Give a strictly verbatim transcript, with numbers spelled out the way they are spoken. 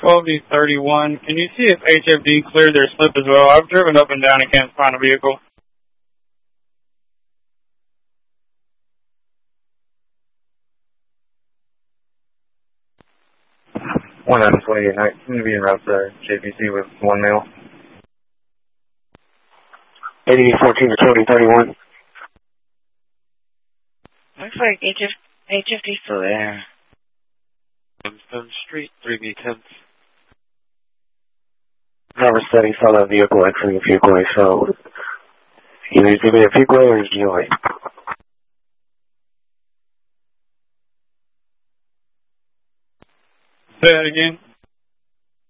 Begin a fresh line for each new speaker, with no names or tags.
twelve D thirty-one. Can you see if H F D cleared their slip as well? I've driven up and down and can't find a vehicle.
one nine twenty-eight night. I'm going to be en route to J P C with one male.
eighty fourteen to twelve D thirty-one.
Looks like H F, H F D still there.
Stone Street, three B ten.
Driver said he saw that vehicle exiting the Fuquay, so either he's giving a Fuquay or he's G O A.
Say that again.